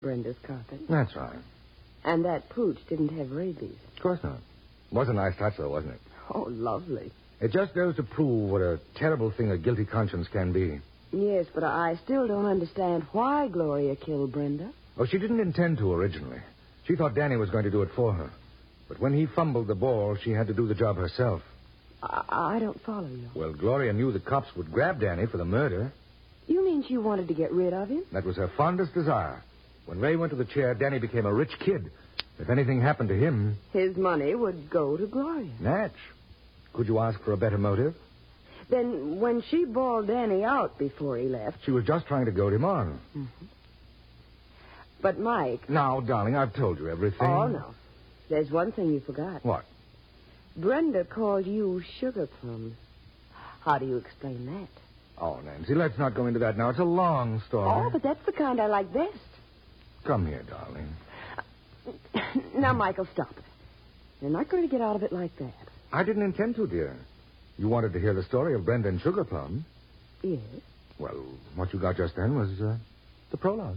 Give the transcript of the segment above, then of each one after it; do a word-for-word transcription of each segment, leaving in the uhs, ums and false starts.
Brenda's carpet. That's right. And that pooch didn't have rabies. Of course not. Was a nice touch, though, wasn't it? Oh, lovely. It just goes to prove what a terrible thing a guilty conscience can be. Yes, but I still don't understand why Gloria killed Brenda. Oh, she didn't intend to originally. She thought Danny was going to do it for her. But when he fumbled the ball, she had to do the job herself. I, I don't follow you. Well, Gloria knew the cops would grab Danny for the murder. You mean she wanted to get rid of him? That was her fondest desire. When Ray went to the chair, Danny became a rich kid. If anything happened to him... His money would go to Gloria. Natch. Could you ask for a better motive? Then when she bawled Danny out before he left... She was just trying to goad him on. Mm-hmm. But, Mike... Now, darling, I've told you everything. Oh, no. There's one thing you forgot. What? Brenda called you Sugar Plum. How do you explain that? Oh, Nancy, let's not go into that now. It's a long story. Oh, but that's the kind I like best. Come here, darling. Now, Michael, stop it. You're not going to get out of it like that. I didn't intend to, dear. You wanted to hear the story of Brenda and Sugar Plum. Yes. Well, what you got just then was uh, the prologue.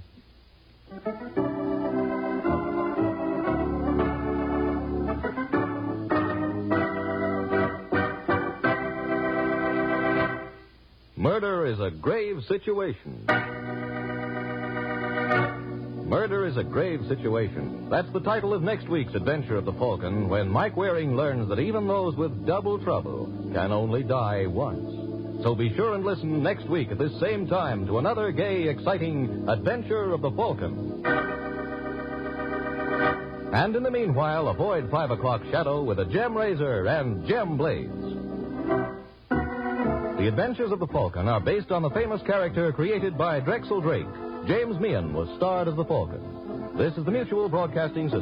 Murder is a grave situation. Murder is a grave situation. That's the title of next week's Adventure of the Falcon, when Mike Waring learns that even those with double trouble can only die once. So be sure and listen next week at this same time to another gay, exciting Adventure of the Falcon. And in the meanwhile, avoid five o'clock shadow with a gem razor and gem blades. The Adventures of the Falcon are based on the famous character created by Drexel Drake. James Meehan was starred as the Falcon. This is the Mutual Broadcasting System.